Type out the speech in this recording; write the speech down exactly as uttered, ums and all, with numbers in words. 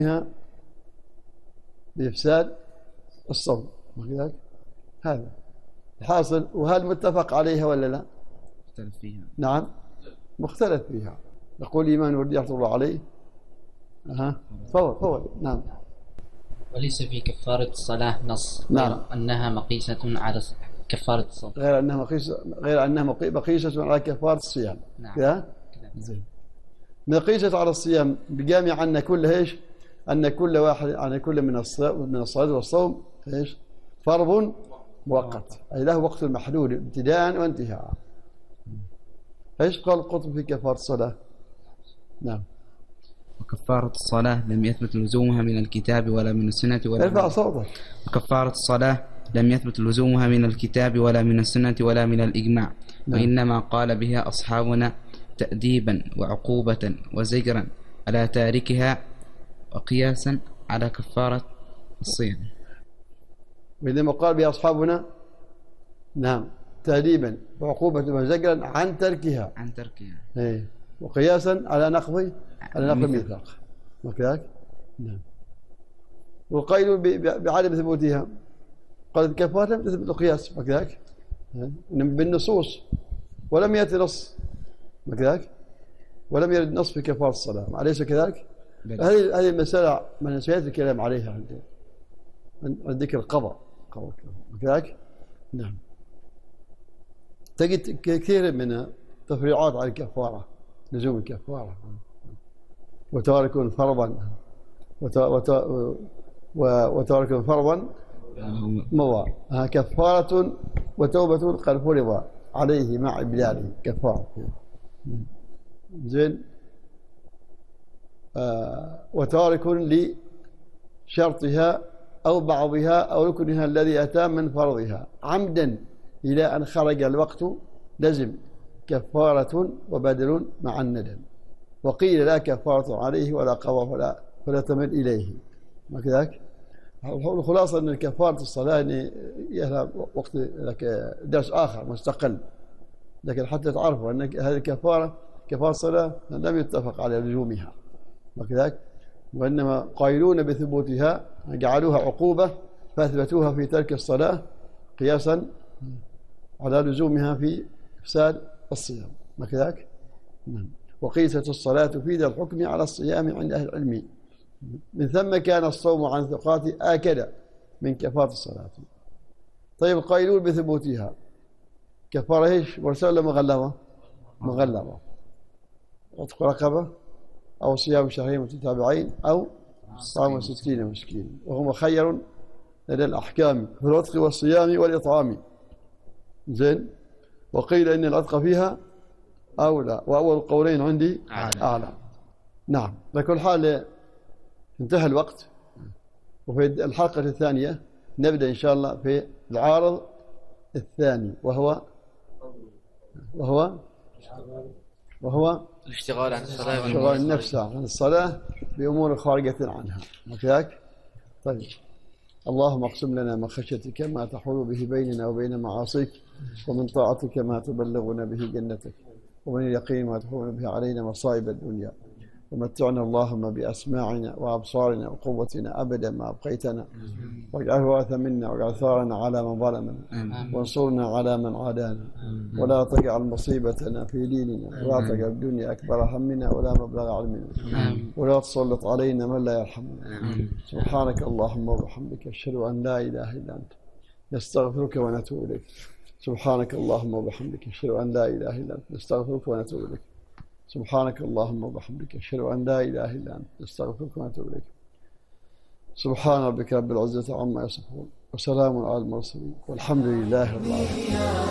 بإفساد الصوم. هذا الحاصل. وهل متفق عليها ولا لا؟ مختلف فيها. نعم مختلف فيها. يقول الإمام الوردي رحمه الله عليه. أها فور فور نعم. وليس في كفارة الصلاة نص نعم. غير أنها مقيسة على كفارة الصوم. غير أنها مقيسة غير أنها مقيسة على كفارة الصيام. نعم. كذا زين. مقيسة على الصيام بجامع أن كل إيش؟ أن كل واحد أن كل من الصلاة من الصلاة والصوم إيش؟ فرض مؤقت، أي له وقت محدود ابتداء وانتهاء. إيش قال القطب في كفارة الصلاة؟ نعم. وكفارة الصلاة لم يثبت لزومها من الكتاب ولا من السنة ولا ارفع صوتك. وكفارة الصلاة لم يثبت لزومها من الكتاب ولا من السنة ولا من الإجماع. نعم. وإنما قال بها أصحابنا تأديبا وعقوبة وزجرا على تاركها وقياسا على كفارة الصيام. وإنما قال بها أصحابنا نعم تأديبا وعقوبة وزجرا عن تركها عن تركها إيه. وقياسا على نقض على نقض الميثاق. وكذلك نعم. والقيل بعدم ثبوتها قال الكفارة لم تثبت القياس. وكذلك بالنصوص ولم يأتي نص. وكذلك ولم يرد نص في كفارة الصلاة. أليس كذلك؟ هذه هذه المسألة من سيأتي الكلام عليها عند عند ذكر القضاء. وكذلك نعم. تجد كثير من تفريعات على الكفارة، لزوم الكفارة، وتارك فرضا وتارك فرضا مضى. كفارة وتوبة قد فرض عليه مع إبلاله كفارة. زين. آه وتارك لشرطها أو بعضها أو ركنها الذي أتى من فرضها عمدا إلى أن خرج الوقت لزم كفارة وبدل مع الندم. وقيل لا كفارة عليه ولا قضاء ولا فلا تمل إليه. ما كذاك. الخلاصة أن كفارة الصلاة يعني لها وقت لك درس آخر مستقل، لكن حتى تعرفوا أن هذه الكفارة كفارة الصلاة لم يتفق على لزومها. ما كذاك. وإنما قائلون بثبوتها جعلوها عقوبة فأثبتوها في ترك الصلاة قياسا على لزومها في إفساد الصيام. ما كذاك. وقيست الصلاة في ذا الحكم على الصيام عند أهل العلم. من ثم كان الصوم عن ثقات آكد من كفارة الصلاة. طيب القائلون بثبوتها كفارة ايش؟ مرسلة ولا مغلظة؟ مغلظة. عتق رقبة أو صيام شهرين متتابعين أو صام ستين مسكين، وهو مخير لدى الأحكام في العتق والصيام والإطعام. زين. وقيل إن العتق فيها أولى، وأول القولين عندي أعلى. أعلى. نعم. لكل حال انتهى الوقت، وفي الحلقة الثانية نبدأ إن شاء الله في العارض الثاني وهو وهو وهو الاشتغال عن الصلاة اشتغال النفس عن الصلاة بأمور خارجة عنها. وكذلك. طيب اللهم اقسم لنا من خشيتك ما تحول به بيننا وبين معاصيك، ومن طاعتك ما تبلغنا به جنتك، ومن اليقين ما تحول به علينا مصائب الدنيا، ومتعنا اللهم بأسماعنا وأبصارنا وقوتنا أبدا ما أبقيتنا، واجعله وارثا منا، واجعل ثارنا على من ظلمنا، وانصرنا على من عادانا، ولا تجعل مصيبتنا في ديننا، ولا تجعل الدنيا أكبر همنا ولا مبلغ علمنا، ولا تسلط علينا من لا يرحمنا. سبحانك اللهم وبحمدك أشهد أن لا إله إلا أنت نستغفرك ونتوب إليك. سبحانك اللهم وبحمدك أشهد أن لا إله إلا أنت نستغفرك ونتوب إليك. سبحانك اللهم وبحمدك أشهد أن لا إله إلا أنت نستغفرك ونتوب إليك. سبحان ربك رب العزة عما يصفون، وسلام على المرسلين، والحمد لله رب العالمين.